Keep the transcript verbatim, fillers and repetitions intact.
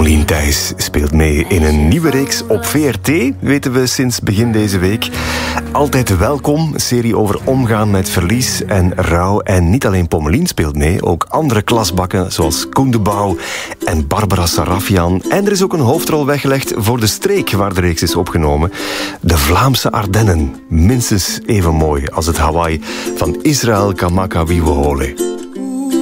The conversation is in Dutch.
Pommelien Thijs speelt mee in een nieuwe reeks op V R T, weten we sinds begin deze week. Altijd welkom, een serie over omgaan met verlies en rouw. En niet alleen Pommelien speelt mee, ook andere klasbakken zoals Koen de Bouw en Barbara Sarafian. En er is ook een hoofdrol weggelegd voor de streek waar de reeks is opgenomen. De Vlaamse Ardennen, minstens even mooi als het Hawaii van Israël Kamakawiwo'ole.